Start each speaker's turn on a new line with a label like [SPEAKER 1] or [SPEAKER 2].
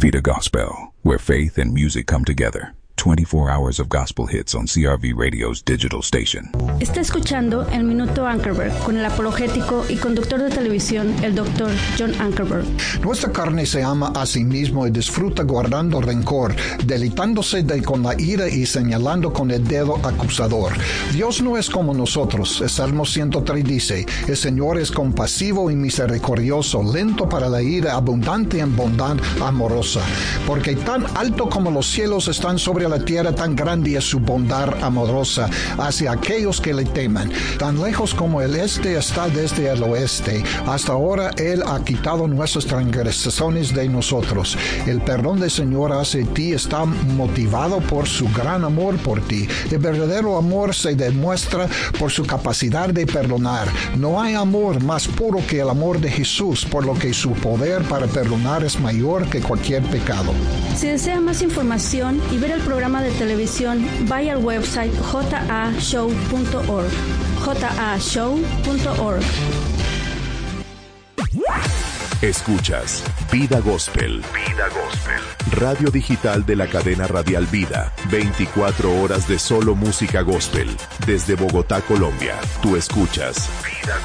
[SPEAKER 1] Vida Gospel, where faith and music come together. 24 hours of gospel hits on CRV Radio's digital station.
[SPEAKER 2] Está escuchando El Minuto Ankerberg con el apologético y conductor de televisión, el Dr. John Ankerberg.
[SPEAKER 3] Nuestra carne se ama a sí mismo y disfruta guardando rencor, deleitándose con la ira y señalando con el dedo acusador. Dios no es como nosotros. El Salmo 103 dice, el Señor es compasivo y misericordioso, lento para la ira, abundante en bondad amorosa. Porque tan alto como los cielos están sobre la tierra, tan grande es su bondad amorosa hacia aquellos que le teman. Tan lejos como el este está desde el oeste, hasta ahora Él ha quitado nuestras transgresiones de nosotros. El perdón del Señor hacia ti está motivado por su gran amor por ti. El verdadero amor se demuestra por su capacidad de perdonar. No hay amor más puro que el amor de Jesús, por lo que su poder para perdonar es mayor que cualquier pecado.
[SPEAKER 2] Si desea más información y ver el programa de televisión, vaya al website jashow.org. jashow.org.
[SPEAKER 4] Escuchas Vida Gospel. Vida Gospel. Radio digital de la cadena radial Vida. 24 horas de solo música gospel. Desde Bogotá, Colombia. Tú escuchas Vida